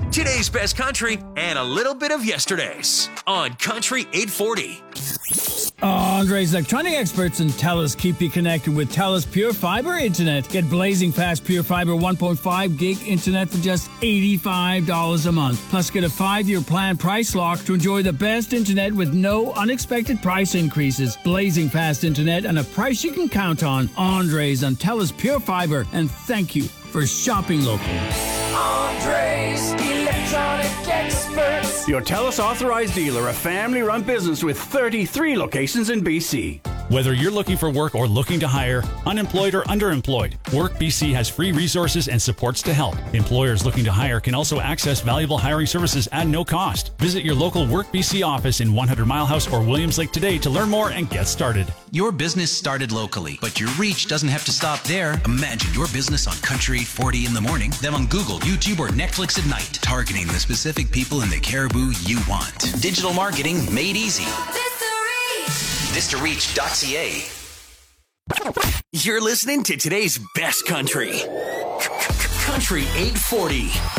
Today's best country and a little bit of yesterday's on Country 840. Andre's Electronic Experts and TELUS keep you connected with TELUS Pure Fiber Internet. Get blazing fast Pure Fiber 1.5 gig internet for just $85 a month. Plus, get a 5-year plan price lock to enjoy the best internet with no unexpected price increases. Blazing fast internet and a price you can count on. Andre's on TELUS Pure Fiber. And thank you for shopping local. Andre's Electronic Experts. Your TELUS authorized dealer, a family-run business with 33 locations in BC. Whether you're looking for work or looking to hire, unemployed or underemployed, Work BC has free resources and supports to help. Employers looking to hire can also access valuable hiring services at no cost. Visit your local Work BC office in 100 Mile House or Williams Lake today to learn more and get started. Your business started locally, but your reach doesn't have to stop there. Imagine your business on Country 840 in the morning, then on Google, YouTube, or Netflix at night, targeting the specific people in the Caribou you want. Digital marketing made easy. VistaReach.ca. You're listening to today's best country. Country 840.